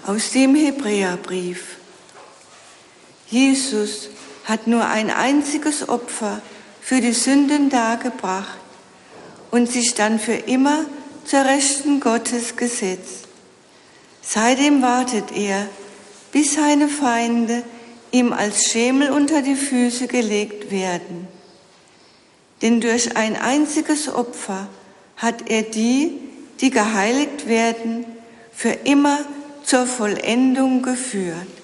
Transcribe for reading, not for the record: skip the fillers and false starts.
Aus dem Hebräerbrief. Jesus hat nur ein einziges Opfer für die Sünden dargebracht und sich dann für immer zur Rechten Gottes gesetzt. Seitdem wartet er, bis seine Feinde ihm als Schemel unter die Füße gelegt werden. Denn durch ein einziges Opfer hat er die geheiligt werden, für immer zur Vollendung geführt.